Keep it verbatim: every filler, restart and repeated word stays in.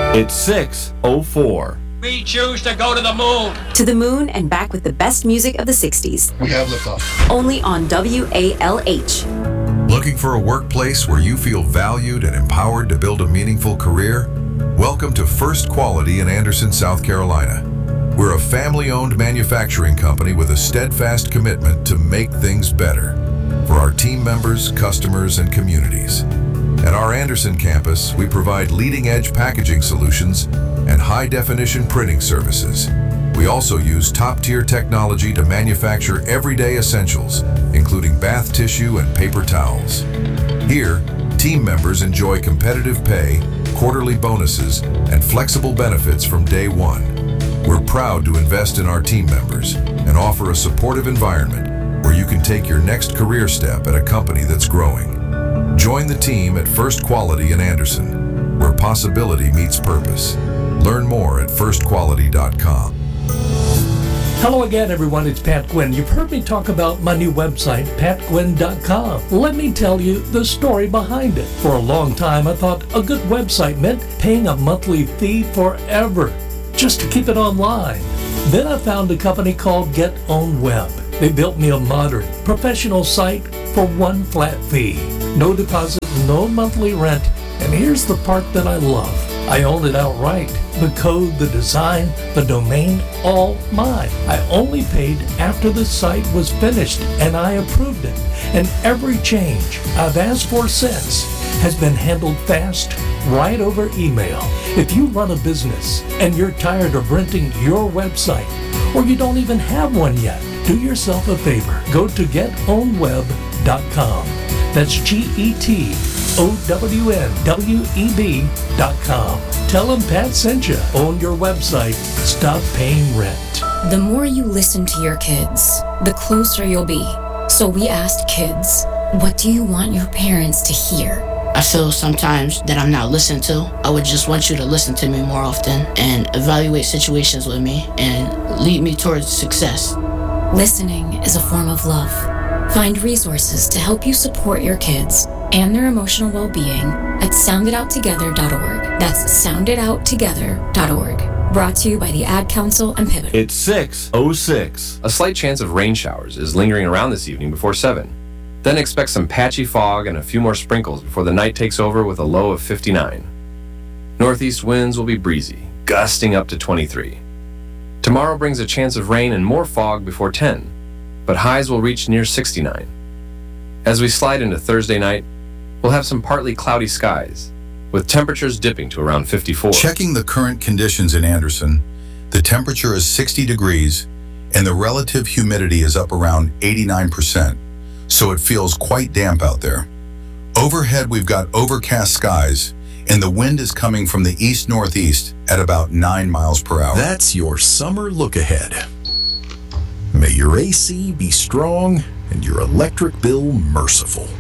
It's six oh four. We choose to go to the moon. To the moon and back with the best music of the sixties. We have liftoff. Only on W A L H. Looking for a workplace where you feel valued and empowered to build a meaningful career? Welcome to First Quality in Anderson, South Carolina. We're a family-owned manufacturing company with a steadfast commitment to make things better for our team members, customers, and communities. At our Anderson campus, we provide leading-edge packaging solutions and high-definition printing services. We also use top-tier technology to manufacture everyday essentials, including bath tissue and paper towels. Here, team members enjoy competitive pay, quarterly bonuses, and flexible benefits from day one. We're proud to invest in our team members and offer a supportive environment where you can take your next career step at a company that's growing. Join the team at First Quality in Anderson, where possibility meets purpose. Learn more at first quality dot com. Hello again, everyone. It's Pat Gwynn. You've heard me talk about my new website, pat gwynn dot com. Let me tell you the story behind it. For a long time, I thought a good website meant paying a monthly fee forever, just to keep it online. Then I found a company called Get Own Web. They built me a modern, professional site for one flat fee. No deposit, no monthly rent, and here's the part that I love. I own it outright. The code, the design, the domain, all mine. I only paid after the site was finished, and I approved it. And every change I've asked for since has been handled fast, right over email. If you run a business and you're tired of renting your website, or you don't even have one yet, do yourself a favor. Go to get own web dot com. That's G E T O W N W E B dot com. Tell them Pat sent you. Own your website. Stop paying rent. The more you listen to your kids, the closer you'll be. So we asked kids, what do you want your parents to hear? I feel sometimes that I'm not listened to. I would just want you to listen to me more often and evaluate situations with me and lead me towards success. Listening is a form of love. Find resources to help you support your kids and their emotional well-being at sound it out together dot org. That's sound it out together dot org. Brought to you by the Ad Council and Pivot. It's six oh six. A slight chance of rain showers is lingering around this evening before seven. Then expect some patchy fog and a few more sprinkles before the night takes over with a low of fifty-nine. Northeast winds will be breezy, gusting up to twenty-three. Tomorrow brings a chance of rain and more fog before ten, but highs will reach near sixty-nine. As we slide into Thursday night, we'll have some partly cloudy skies, with temperatures dipping to around fifty-four. Checking the current conditions in Anderson, the temperature is sixty degrees and the relative humidity is up around eighty-nine percent, so it feels quite damp out there. Overhead, we've got overcast skies and the wind is coming from the east-northeast at about nine miles per hour. That's your summer look ahead. May your A C be strong and your electric bill merciful.